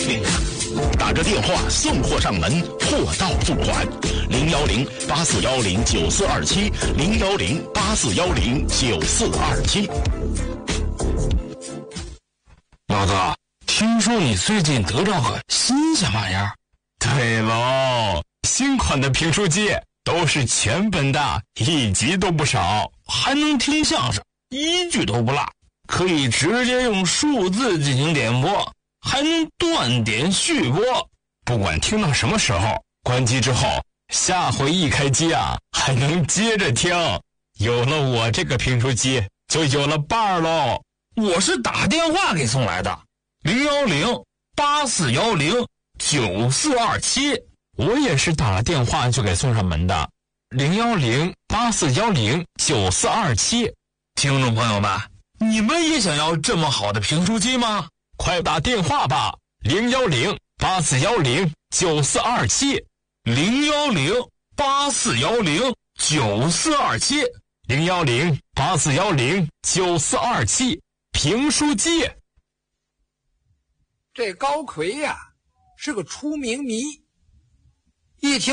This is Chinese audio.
打个电话送货上门，货到付款。010-8410-9427，010-8410-9427。 老哥，听说你最近得着个新鲜玩意儿？ 对喽，新款的评书机都是全本的，一集都不少， 还能听相声，一句都不落，可以直接用数字进行点播，还能断点续播。 不管听到什么时候，关机之后，下回一开机啊，还能接着听。有了我这个评书机，就有了伴儿喽。 我是打电话给送来的，010-8410-9427。 我也是打了电话就给送上门的，010-8410-9427。 听众朋友们，你们也想要这么好的评书机吗？ 快打电话吧，010-8410-9427，010-8410-9427，评书机。 这高魁呀，是个出名迷，一听